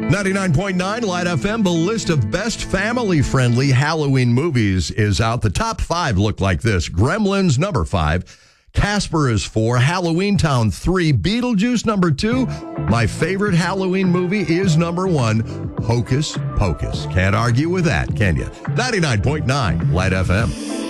99.9 Light FM, the list of best family-friendly Halloween movies is out. The top 5 look like this. Gremlins, number 5. Casper is 4. Halloween Town, 3. Beetlejuice, number 2. My favorite Halloween movie is number 1. Hocus Pocus. Can't argue with that, can you? 99.9 Light FM.